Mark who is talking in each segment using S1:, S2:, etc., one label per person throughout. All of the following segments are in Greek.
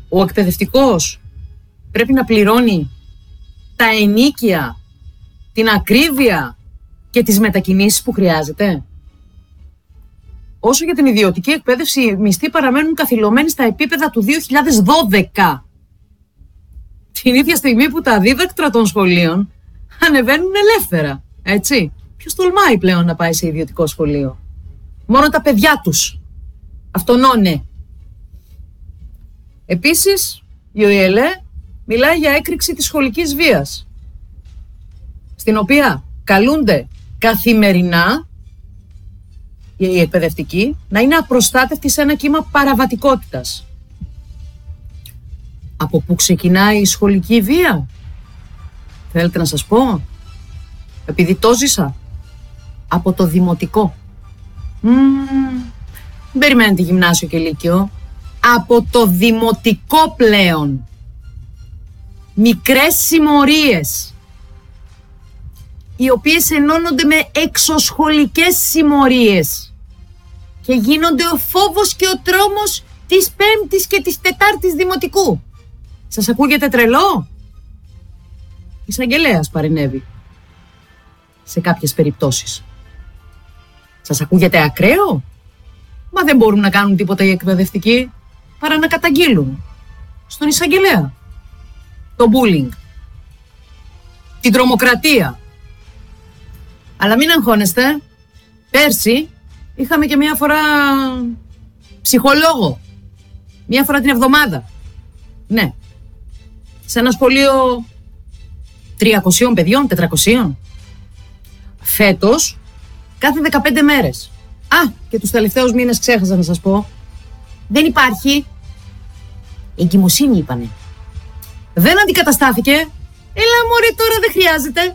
S1: ο εκπαιδευτικός πρέπει να πληρώνει τα ενοίκια, την ακρίβεια και τις μετακινήσεις που χρειάζεται? Όσο για την ιδιωτική εκπαίδευση, οι μισθοί παραμένουν καθυλωμένοι στα επίπεδα του 2012. Την ίδια στιγμή που τα δίδακτρα των σχολείων ανεβαίνουν ελεύθερα, έτσι. Ποιος τολμάει πλέον να πάει σε ιδιωτικό σχολείο? Μόνο τα παιδιά τους. Αυτονώνε. Επίσης, η ΟΗΕΛΕ μιλάει για έκρηξη της σχολικής βίας, στην οποία καλούνται καθημερινά οι εκπαιδευτικοί να είναι απροστάτευτοι σε ένα κύμα παραβατικότητας. Από πού ξεκινάει η σχολική βία? Θέλετε να σας πω? Επειδή το ζήσα. Από το δημοτικό. Δεν περιμένετε γυμνάσιο και λύκειο. Από το δημοτικό πλέον. Μικρές συμμορίες, οι οποίες ενώνονται με εξωσχολικές συμμορίες και γίνονται ο φόβος και ο τρόμος της 5ης και της 4ης δημοτικού. Σας ακούγεται τρελό? Εισαγγελέας παρενέβη σε κάποιες περιπτώσεις. Σας ακούγεται ακραίο? Μα δεν μπορούν να κάνουν τίποτα οι εκπαιδευτικοί παρά να καταγγείλουν στον εισαγγελέα το bullying, την τρομοκρατία. Αλλά μην αγχώνεστε, πέρσι είχαμε και μία φορά ψυχολόγο, μία φορά την εβδομάδα. Ναι, σε ένα σχολείο 300 παιδιών, 400. Φέτος, κάθε 15 μέρες. Και τους τελευταίους μήνες ξέχασα να σας πω, δεν υπάρχει. Εγκυμοσύνη είπανε. Δεν αντικαταστάθηκε. Έλα μωρέ, τώρα δεν χρειάζεται.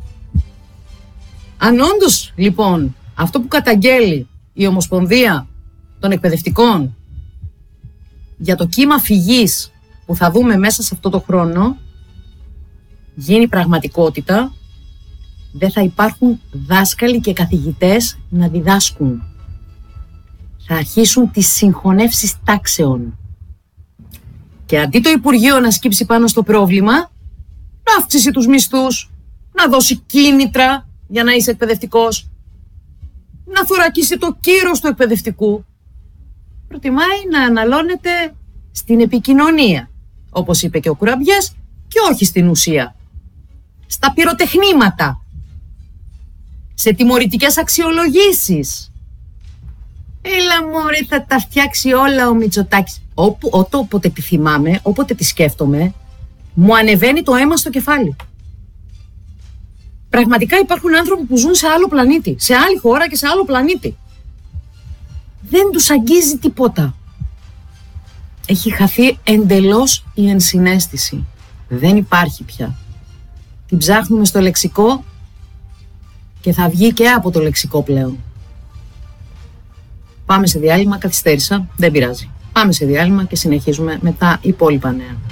S1: Αν όντως λοιπόν αυτό που καταγγέλει η Ομοσπονδία των Εκπαιδευτικών για το κύμα φυγής που θα δούμε μέσα σε αυτό το χρόνο γίνει πραγματικότητα, δεν θα υπάρχουν δάσκαλοι και καθηγητές να διδάσκουν. Θα αρχίσουν τις συγχωνεύσεις τάξεων. Και αντί το Υπουργείο να σκύψει πάνω στο πρόβλημα, να αυξήσει τους μισθούς, να δώσει κίνητρα για να είσαι εκπαιδευτικός, να θωρακίσει το κύρος του εκπαιδευτικού, προτιμάει να αναλώνεται στην επικοινωνία, όπως είπε και ο Κουραμπιές, και όχι στην ουσία. Στα πυροτεχνήματα, σε τιμωρητικές αξιολογήσεις. Έλα μωρέ, θα τα φτιάξει όλα ο Μητσοτάκης. Όποτε τη θυμάμαι, όποτε τη σκέφτομαι, μου ανεβαίνει το αίμα στο κεφάλι. Πραγματικά υπάρχουν άνθρωποι που ζουν σε άλλο πλανήτη, σε άλλη χώρα και σε άλλο πλανήτη. Δεν τους αγγίζει τίποτα. Έχει χαθεί εντελώς η ενσυναίσθηση. Δεν υπάρχει πια. Την ψάχνουμε στο λεξικό και θα βγει και από το λεξικό πλέον. Πάμε σε διάλειμμα, καθυστέρησα, δεν πειράζει. Πάμε σε διάλειμμα και συνεχίζουμε με τα υπόλοιπα νέα.